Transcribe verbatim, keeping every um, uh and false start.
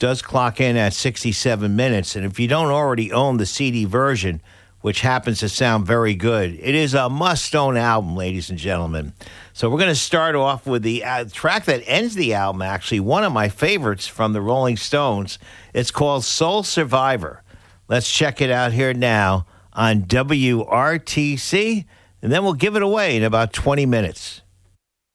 does clock in at sixty-seven minutes. And if you don't already own the C D version, which happens to sound very good, it is a must-own album, ladies and gentlemen. So we're going to start off with the uh, track that ends the album, actually, one of my favorites from the Rolling Stones. It's called Soul Survivor. Let's check it out here now on W R T C, and then we'll give it away in about twenty minutes.